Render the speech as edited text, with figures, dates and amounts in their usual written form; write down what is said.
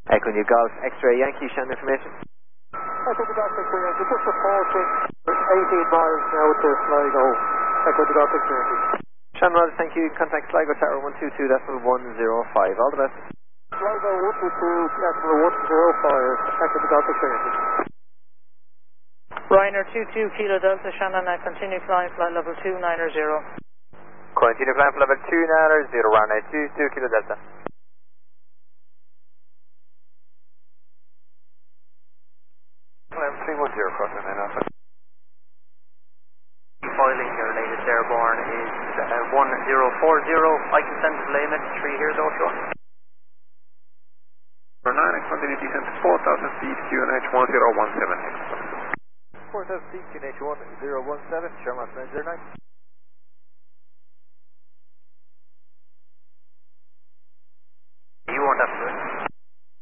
Echo New Golf X-Ray Yankee, Shannon information. Echo New Golf X-Ray Yankee, just approaching 18 miles now to Sligo. Echo New Golf X-Ray Yankee. Shannon Rogers, thank you. Contact Sligo Tower 122, decimal 105. All the best. Sligo 122, decimal 105. Echo New Golf X-Ray Yankee. Ryanair 22 Kilo Delta, Shannon, continue flying flight level 290. Continue flying for level 290, Ryanair 22 Kilo Delta. Climb 310 crossing 9 Alpha. Foiling, your latest airborne is 1040. I can send a delay message for you here though if you want. For 9 and continue descent to 4000 feet, QNH 1017. 4000 feet, QNH 1017, Sherman 909.